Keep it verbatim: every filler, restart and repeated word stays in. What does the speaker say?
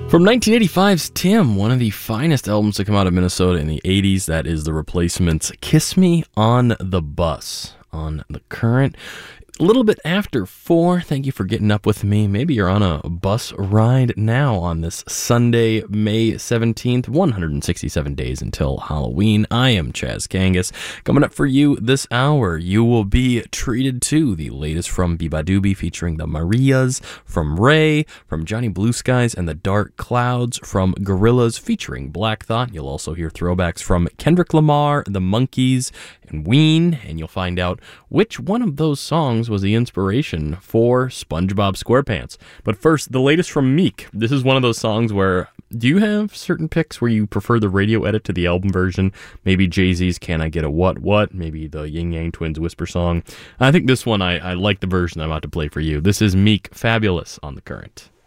From nineteen eighty-five's Tim, one of the finest albums to come out of Minnesota in the eighties, that is The Replacements' Kiss Me on the Bus on The Current. A little bit after four, thank you for getting up with me. Maybe you're on a bus ride now on this Sunday, May seventeenth, one hundred sixty-seven days until Halloween. I am Chaz Kangas. Coming up for you this hour, you will be treated to the latest from Biba Doobie featuring the Marias, from Ray, from Johnny Blue Skies and the Dark Clouds, from Gorillaz featuring Black Thought. You'll also hear throwbacks from Kendrick Lamar, the Monkees, and Ween, and you'll find out which one of those songs was the inspiration for SpongeBob SquarePants. But first, the latest from Meek. This is one of those songs where, do you have certain picks where you prefer the radio edit to the album version? Maybe Jay-Z's Can I Get a What What? Maybe the Yin Yang Twins Whisper song. I think this one, I, I like the version I'm about to play for you. This is Meek, Fabulous on The Current.